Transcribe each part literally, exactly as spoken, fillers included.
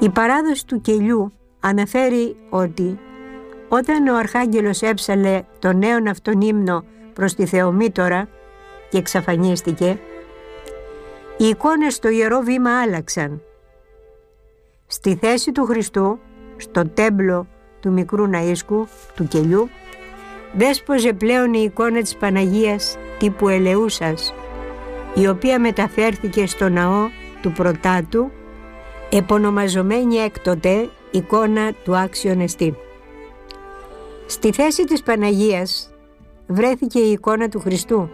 Η παράδοση του κελιού αναφέρει ότι όταν ο Αρχάγγελος έψαλε τον νέον αυτόν ύμνο προς τη Θεομήτωρα και εξαφανίστηκε, οι εικόνες στο Ιερό Βήμα άλλαξαν. Στη θέση του Χριστού, στο τέμπλο του μικρού ναΐσκου, του κελιού, δέσποζε πλέον η εικόνα της Παναγίας τύπου Ελεούσας, η οποία μεταφέρθηκε στο ναό του Πρωτάτου, επωνομαζομένη έκτοτε εικόνα του Άξιον Εστί. Στη θέση της Παναγίας βρέθηκε η εικόνα του Χριστού,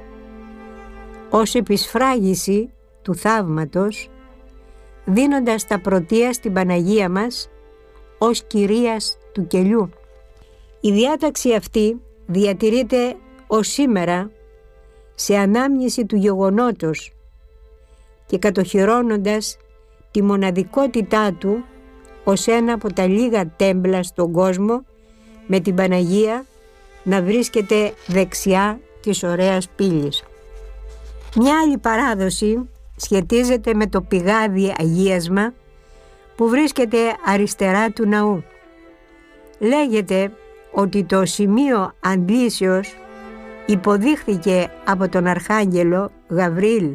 ως επισφράγιση του θαύματος, δίνοντας τα πρωτεία στην Παναγία μας ως κυρίας του κελιού. Η διάταξη αυτή διατηρείται ως σήμερα σε ανάμνηση του γεγονότος και κατοχυρώνοντας τη μοναδικότητά του ως ένα από τα λίγα τέμπλα στον κόσμο με την Παναγία να βρίσκεται δεξιά της ωραίας πύλης. Μια άλλη παράδοση σχετίζεται με το πηγάδι αγίασμα που βρίσκεται αριστερά του ναού. Λέγεται ότι το σημείο αντλήσεως υποδείχθηκε από τον Αρχάγγελο Γαβριήλ.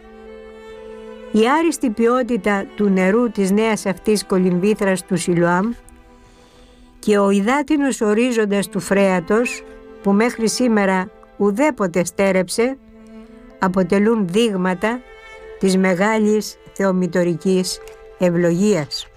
Η άριστη ποιότητα του νερού της νέας αυτής κολυμβήθρας του Σιλοάμ και ο υδάτινος ορίζοντας του φρέατος, που μέχρι σήμερα ουδέποτε στέρεψε, αποτελούν δείγματα της μεγάλης θεομητορικής ευλογίας.